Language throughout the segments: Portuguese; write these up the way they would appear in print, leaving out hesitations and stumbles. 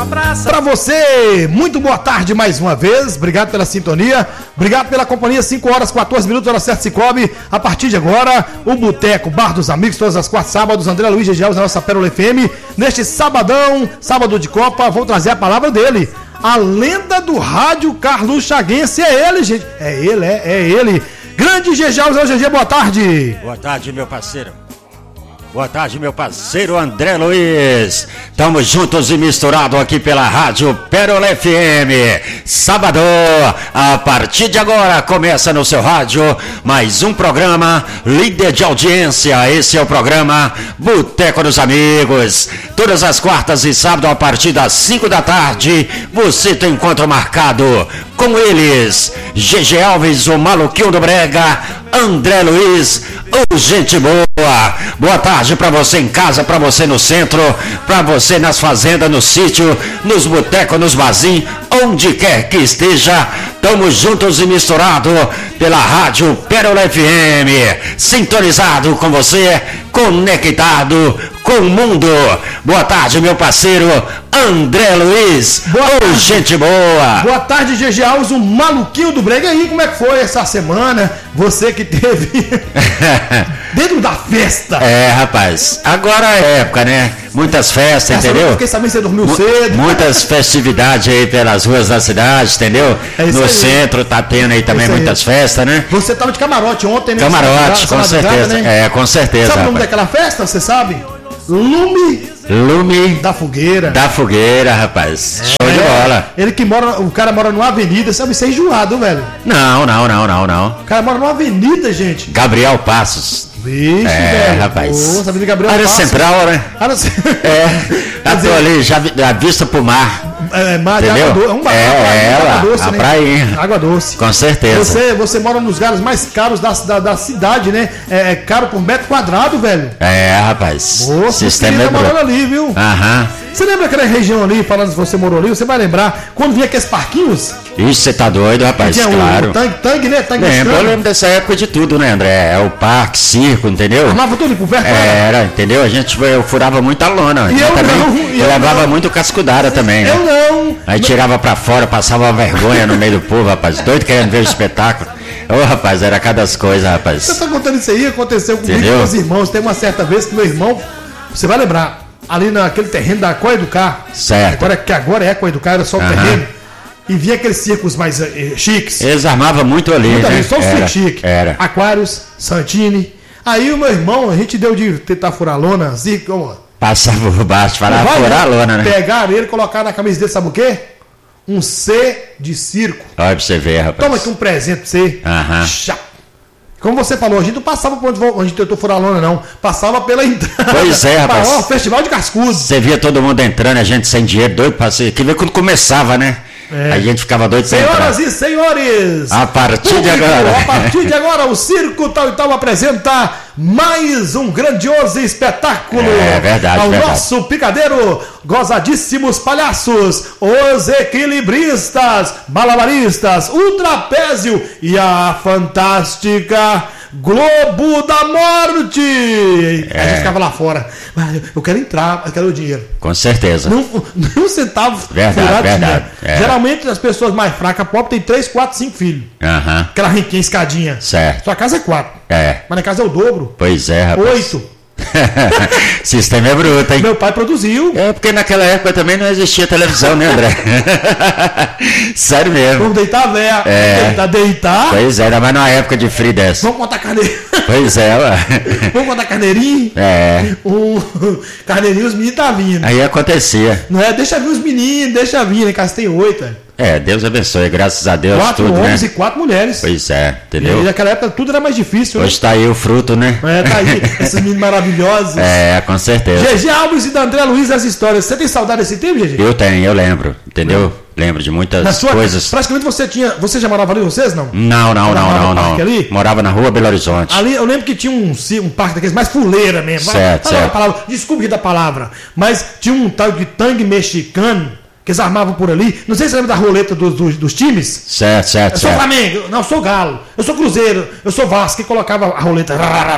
praça. Pra você, muito boa tarde mais uma vez. Obrigado pela sintonia. Obrigado pela companhia. 5 horas, 14 minutos, hora certa Cicobi. A partir de agora, o Boteco, Bar dos Amigos, todas as quartas sábados. André Luiz Gegiaus, na nossa Pérola FM. Neste sabadão, sábado de Copa, vou trazer a palavra dele. A lenda do rádio Carlos Chaguense. É ele, gente. É ele. Grande Gegiaus, GG, boa tarde. Boa tarde, meu parceiro. Boa tarde, meu parceiro André Luiz. Estamos juntos e misturados aqui pela Rádio Pérola FM. Sábado, a partir de agora, começa no seu rádio mais um programa líder de audiência. Esse é o programa Boteco dos Amigos. Todas as quartas e sábado, a partir das 5 da tarde, você tem encontro marcado com eles. GG Alves, o maluquinho do Brega, André Luiz, o gente boa. Boa tarde pra você em casa, pra você no centro, pra você nas fazendas, no sítio, nos botecos, nos barzinhos, onde quer que esteja. Tamo juntos e misturados pela Rádio Pérola FM. Sintonizado com você, conectado com o mundo. Boa tarde, meu parceiro André Luiz. Ô, gente boa. Boa tarde, GG Alves, o maluquinho do Brega. E aí, como é que foi essa semana? Você que teve dentro da festa. É, rapaz, agora é época, né? Muitas festas, entendeu? Eu fiquei sabendo que você dormiu cedo. Muitas festividades aí pelas ruas da cidade, entendeu? No centro tá tendo aí também muitas festas, né? Você tava de camarote ontem, né? Camarote, com certeza. Né? É, com certeza. Sabe o nome daquela festa, você sabe? Lume da Fogueira. Da Fogueira, rapaz. Show de bola. Ele que mora, o cara mora numa avenida, sabe? Isso é enjoado, velho. Não. O cara mora numa avenida, gente. Gabriel Passos. Vixe, velho. Rapaz. Nossa, Avenida Gabriel Área Passos. Central, né? Tô ali, já a vista pro mar. Mar de água doce. Água doce, né? prainha. Água doce. Com certeza. Você mora nos lugares mais caros da cidade, né? É caro por metro quadrado, velho. Rapaz. Nossa, sistema tá morando ali, viu? Aham. Você lembra aquela região ali, falando que você morou ali? Você vai lembrar quando vinha aqueles parquinhos? Isso, você tá doido, rapaz, claro. O tanque, né? Eu lembro dessa época de tudo, né, André? É o parque, circo, entendeu? Armava tudo por perto. Era, entendeu? Eu furava muita lona. Eu levava muito cascudada também, né? Eu não. Aí tirava pra fora, passava uma vergonha no meio do povo, rapaz. Doido querendo ver o espetáculo. Ô, rapaz, era cada coisa, rapaz. Você tá contando isso aí? Aconteceu comigo e com meus irmãos. Tem uma certa vez que meu irmão, você vai lembrar, ali naquele terreno da Coeducar. Certo. Agora é Coeducar, era só o terreno. E vinha aqueles circos mais chiques. Eles armavam muito ali, né? Só os circos chiques. Era. Aquários, Santini. Aí o meu irmão, a gente deu de tentar furar a lona, circo. Passava por baixo, falava furar a lona, né? Pegaram ele, colocaram na camisa dele, sabe o quê? Um C de circo. Olha pra você ver, rapaz. Toma aqui um presente pra você. Como você falou, a gente não passava por onde a gente tentou furar a lona, não. Passava pela entrada. Pois é, rapaz. Ó, Festival de Cascudo. Você via todo mundo entrando, a gente sem dinheiro, doido pra ser. Que ver quando começava, né? A gente ficava doido pra entrar. Senhoras e senhores, a partir de agora, o Circo Tal e Tal apresenta mais um grandioso espetáculo. É verdade, nosso picadeiro, gozadíssimos palhaços, os equilibristas, malabaristas, o trapézio e a fantástica Globo da Morte. A gente ficava lá fora. Eu quero entrar, eu quero o dinheiro. Com certeza. Não centavo. Verdade. Geralmente as pessoas mais fracas, pobres, tem 3, 4, 5 filhos. Aquela renquinha, escadinha. Certo. Sua casa é 4. Mas na casa é o dobro. Pois é, rapaz. 8. Sistema é bruto, hein? Meu pai produziu. Porque naquela época também não existia televisão, né, André? Sério mesmo. Vamos deitar, velho. Deitar. Pois é, ainda mais numa época de frio dessa. Vamos contar carneirinho. Pois é, ué. Vamos contar carneirinho. Carneirinho, os meninos tá vindo. Aí acontecia. Não é? Deixa vir os meninos, deixa vir, né? Casa tem 8, velho. Deus abençoe, graças a Deus. 4 tudo, homens, né? e 4 mulheres. Pois é, entendeu? E naquela época tudo era mais difícil. Hoje tá aí o fruto, né? Tá aí, esses meninos maravilhosos. Com certeza. GG Alves e da André Luiz, as histórias. Você tem saudade desse tempo, GG? Eu lembro, entendeu? Lembro de muitas coisas. Praticamente você já morava ali, vocês não? Não. Ali? Morava na rua Belo Horizonte. Ali eu lembro que tinha um parque daqueles mais fuleira mesmo. Certo. Desculpe da palavra, mas tinha um tal de tangue mexicano que eles armavam por ali. Não sei se você lembra da roleta dos times. Certo. Eu sou Flamengo, não, eu sou Galo, eu sou Cruzeiro, eu sou Vasco, e colocava a roleta.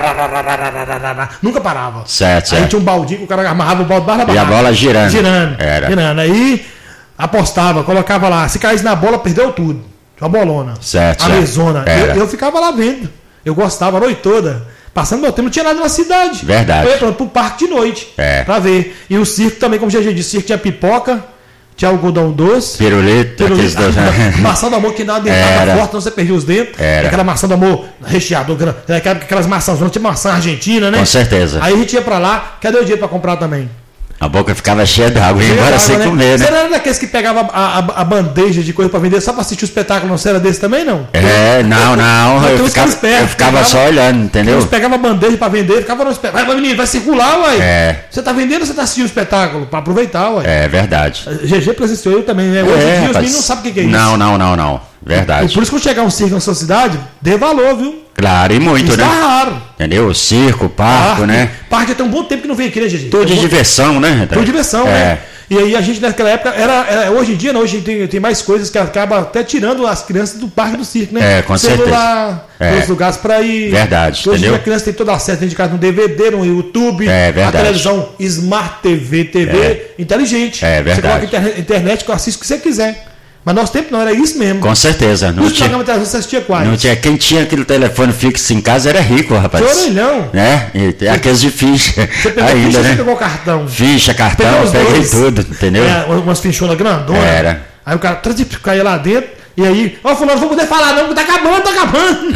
Nunca parava. Certo. Aí tinha um baldinho que o cara amarrava o balde barra. E a bola girando. Girando. Aí apostava, colocava lá. Se caísse na bola, perdeu tudo. A bolona. Certo. A mesona. Eu ficava lá vendo. Eu gostava a noite toda. Passando meu tempo, não tinha nada na cidade. Verdade. Eu ia pro parque de noite. Pra ver. E o circo também, como o GG disse, o circo tinha pipoca, tinha algodão doce. Pirulito. Maçã do amor que dava dentada forte, não você perdia os dentes. Aquela maçã do amor recheado. Aquelas maçãs, não tinha maçã argentina, né? Com certeza. Aí a gente ia pra lá, cadê o dinheiro pra comprar também? A boca ficava cheia d'água, ia embora sem comer, né? Você não era daqueles que pegava a bandeja de coisa pra vender só pra assistir o espetáculo? Não, você era desse também, não? Não. Eu ficava só olhando, entendeu? Eles pegavam a bandeja pra vender, ficava no espetáculo. Vai, menino, vai circular, uai. Você tá vendendo ou você tá assistindo o espetáculo? Pra aproveitar, uai. É verdade. GG presenciou eu também, né? Hoje em dia os meninos não sabem o que é isso. Não. Verdade. Por isso que quando chegar um circo na sua cidade, dê valor, viu? Claro, e muito, isso né? Tá raro. Entendeu? O circo, parque, né? Parque tem um bom tempo que não vem aqui, né, GG? Tudo de diversão, né? Tudo de diversão, né? E aí a gente naquela época hoje em dia não, hoje tem mais coisas que acaba até tirando as crianças do parque do circo, né? Com celular, certeza. Os lugares para ir. Verdade, hoje entendeu? A criança tem toda acesso dentro de casa no DVD, no YouTube, verdade. A televisão Smart TV inteligente. Verdade. Você coloca internet que assiste o que você quiser. Mas nosso tempo não era isso mesmo. Com certeza. Não tinha programa de televisão, você assistia quais? Não tinha. Quem tinha aquele telefone fixo em casa era rico, rapaz. Seu orelhão. Né? E aqueles de ficha. Você pegou ainda, ficha, né? Você pegou cartão? Ficha, cartão, peguei tudo, entendeu? Umas fichonas grandonas. Era. Aí o cara caía lá dentro. E aí, fulano, não vou poder falar não, porque tá acabando.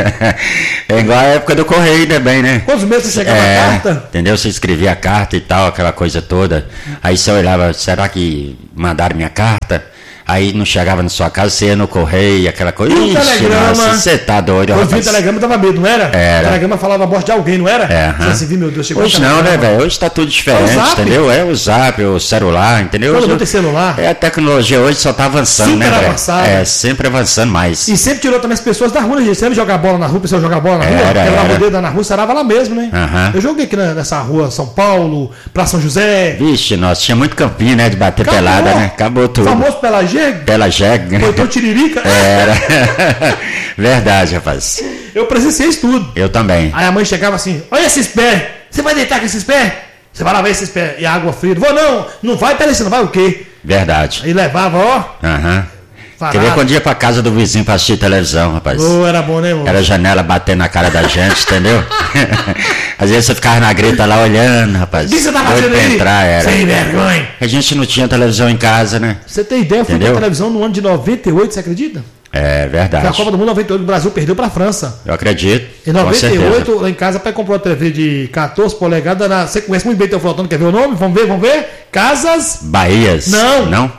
É igual a época do correio também, né? Quantos meses você chegava a carta? Entendeu? Você escrevia a carta e tal, aquela coisa toda. Aí você olhava, será que mandaram minha carta? Aí não chegava na sua casa, você ia no correio, aquela coisa. E o telegrama? Você tá doido, rapaz. O telegrama dava medo, não era? Era. O telegrama falava a voz de alguém, não era? Você assim, meu Deus, chegou. Hoje não, né, velho? Hoje tá tudo diferente, entendeu? É o Zap, o celular, entendeu? Todo mundo tem celular. A tecnologia hoje só tá avançando, super né, velho? Avançada. Sempre avançando mais. E sempre tirou também as pessoas da rua, né, gente? Você lembra jogar bola na rua, o pessoal jogar bola na rua? Aquela rodeira na rua, sarava lá mesmo, né? Eu joguei aqui nessa rua, São Paulo, Praça São José. Vixe, nossa, tinha muito campinho, né, de bater pelada, né? Acabou tudo. O famoso Pelageg. Foi então Tiririca? Era. Verdade, rapaz. Eu presenciei isso tudo. Eu também. Aí a mãe chegava assim, olha esses pés. Você vai deitar com esses pés? Você vai lavar esses pés. E a água fria. Vou não vai, peraí, você não vai o quê? Verdade. Aí levava, ó. Quer ver quando ia pra casa do vizinho pra assistir televisão, rapaz? Era bom, né, irmão? Era a janela batendo na cara da gente, entendeu? Às vezes você ficava na greta lá olhando, rapaz. O que você tá fazendo aí? Sem vergonha. A gente não tinha televisão em casa, né? Você tem ideia? Eu fui pra televisão no ano de 98, você acredita? É verdade. Foi a Copa do Mundo 98, o Brasil perdeu pra França. Eu acredito. Em 98, lá em casa, pai comprou uma TV de 14 polegadas. Você conhece muito bem teu flotão, quer ver o nome? Vamos ver. Casas... Bahias. Não.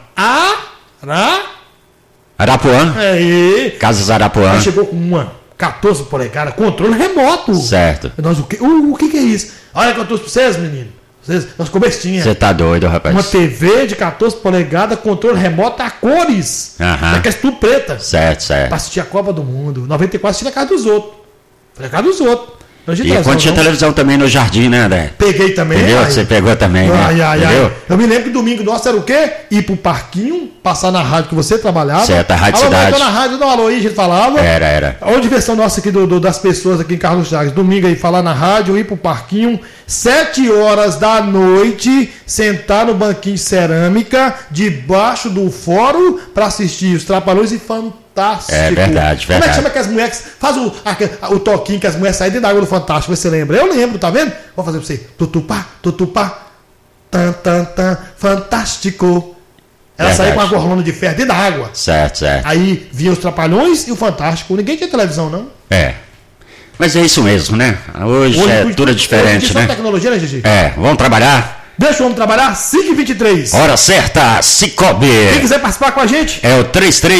Arapuã. Casas Arapuã. Aí chegou com uma 14 polegadas, controle remoto. Certo. Nós, o que é isso? Olha que eu trouxe pra vocês, menino. Nós ficou bestinha. Você tá doido, rapaz. Uma TV de 14 polegadas, controle remoto a cores. Daquelas tudo preta. Certo. Pra assistir a Copa do Mundo. 94 assisti na casa dos outros. Falei, na casa dos outros. E quando tinha televisão também no jardim, né, André? Peguei também. Entendeu? Você pegou também, né? Entendeu? Eu me lembro que domingo nosso era o quê? Ir pro parquinho, passar na rádio que você trabalhava. Certo, a Rádio Alô, Cidade. na rádio, dá um alô aí, a gente falava. Era. Olha a diversão nossa aqui das pessoas aqui em Carlos Chagas. Domingo aí, falar na rádio, ir pro parquinho, 7 horas da noite, sentar no banquinho de cerâmica, debaixo do fórum, pra assistir os Trapalhões e Fantástico. É verdade. Como é que chama que as mulheres faz o toquinho que as mulheres saem dentro da água do Fantástico? Você lembra? Eu lembro, tá vendo? Vou fazer pra você. Tutupá. Tan, fantástico. Ela saía com a gorlona de ferro dentro da água. Certo. Aí vinha os Trapalhões e o Fantástico. Ninguém tinha televisão, não. Mas é isso mesmo, né? Hoje é tudo diferente, né? Tecnologia, né, Gigi? Vamos trabalhar? Deixa o homem trabalhar, 5h23. Hora certa, Cicobi. Quem quiser participar com a gente? É o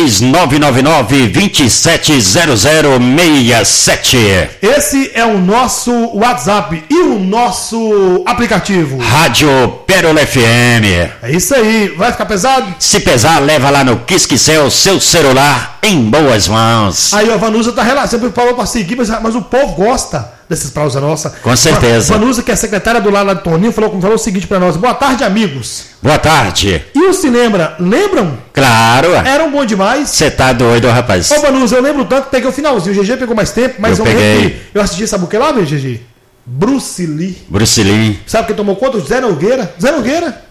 33999-270067. Esse é o nosso WhatsApp e o nosso aplicativo. Rádio Pérola FM. É isso aí. Vai ficar pesado? Se pesar, leva lá no Quisquicel seu celular em boas mãos. Aí a Vanusa tá relaxando, sempre falou para seguir, mas o povo gosta desses pausas nossa. Com certeza. Vanusa, que é secretária do Lala de Toninho, falou o seguinte para nós: boa tarde, amigos. Boa tarde. E o se lembram? Claro. Eram bom demais. Você tá doido, rapaz. Ô, Vanusa, eu lembro tanto que peguei o finalzinho. O GG pegou mais tempo, mas eu lembro que eu assisti, sabe o que lá, meu GG? Bruce Lee. Bruce Lee. Sabe quem tomou conta? Zé Nogueira.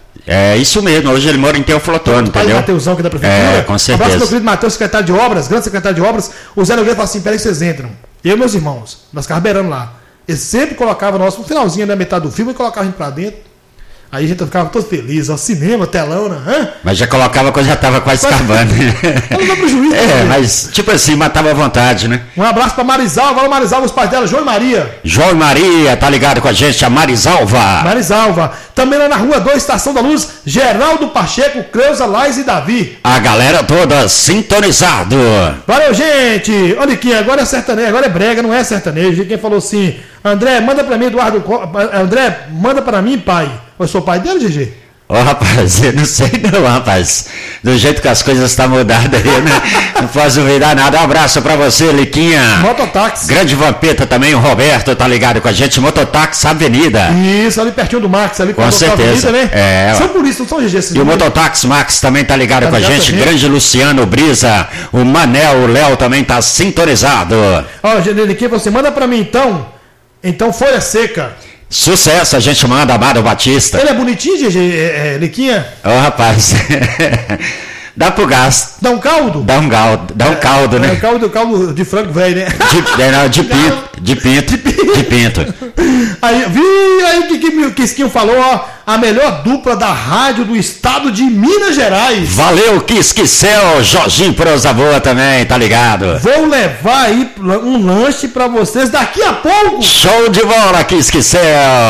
É isso mesmo, hoje ele mora em Teoflotone, entendeu? Mateusão aqui da prefeitura. É, com certeza. Abraço meu querido Matheus, secretário de obras, grande secretário de obras. O Zé Nogueira falou assim: peraí que vocês entram. Eu e meus irmãos, nós carberando lá. Ele sempre colocava nós no finalzinho, né, metade do filme, e colocava a gente pra dentro. Aí a gente ficava todo feliz, ó, cinema, telão, né? Mas já colocava quando já tava quase acabando. Não dá prejuízo, né? Mas tipo assim, matava à vontade, né? Um abraço pra Marisalva, alô Marisalva, os pais dela, João e Maria. João e Maria, tá ligado com a gente, a Marisalva. Marisalva. Também lá na Rua 2, Estação da Luz, Geraldo Pacheco, Creuza, Lais e Davi. A galera toda sintonizado. Valeu, gente. Olha aqui, agora é sertanejo, agora é brega, não é sertanejo. Quem falou assim: André, manda pra mim, André, manda pra mim, pai. Eu sou o pai dele, GG? Ô, rapaz, eu não sei não, rapaz. Do jeito que as coisas estão mudadas aí, né? Não posso duvidar nada. Um abraço pra você, Liquinha. Mototáxi. Grande Vampeta também, o Roberto tá ligado com a gente. Mototáxi Avenida. Isso, ali pertinho do Max, ali com certeza. Avenida, né? É, são por isso, não são GG. Esses e o Mototáxi Max também tá ligado com a gente. Grande Luciano Brisa. O Manel, o Léo também tá sintonizado. Ó, Liquinha, você manda pra mim então. Então, folha seca. Sucesso, a gente manda, Amado Batista. Ele é bonitinho, GG, Liquinha? Ô, rapaz, dá pro gasto. Dá um caldo? Dá um caldo, né? Caldo de frango velho, né? De pinto. Aí, vi que Quisquinho falou, ó, a melhor dupla da rádio do estado de Minas Gerais. Valeu, Quisquicel, Jorginho Prosa Boa também, tá ligado? Vou levar aí um lanche pra vocês daqui a pouco. Show de bola, Quisquicel.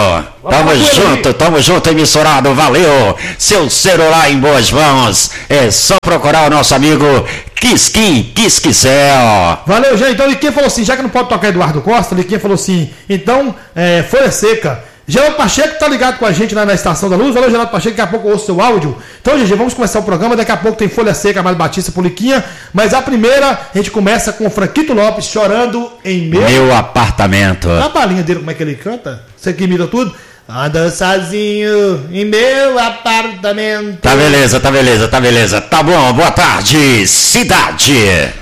Tamo junto, emissorado, valeu. Seu celular em boas mãos, é só procurar o nosso amigo Quisquicel. Valeu, gente. Então, Liquinha falou assim, já que não pode tocar Eduardo Costa, Liquinha falou assim, então, folha seca. Geraldo Pacheco tá ligado com a gente lá na Estação da Luz. Valeu, Geraldo Pacheco, daqui a pouco eu ouço seu áudio. Então, GG, vamos começar o programa. Daqui a pouco tem Folha Seca, Amado Batista, Poliquinha. Mas a primeira, a gente começa com o Franquito Lopes, Chorando em Meu Apartamento. A balinha dele, como é que ele canta? Você que imita tudo? Ando sozinho em meu apartamento. Tá beleza. Tá bom, boa tarde, cidade.